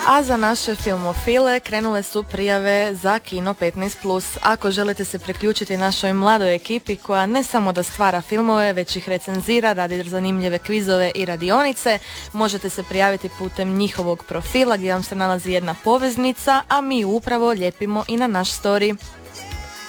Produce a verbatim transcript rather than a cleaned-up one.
A za naše filmofile krenule su prijave za Kino petnaest plus. Ako želite se priključiti našoj mladoj ekipi koja ne samo da stvara filmove, već ih recenzira, radi zanimljive kvizove i radionice, možete se prijaviti putem njihovog profila gdje vam se nalazi jedna poveznica, a mi upravo lijepimo i na naš story.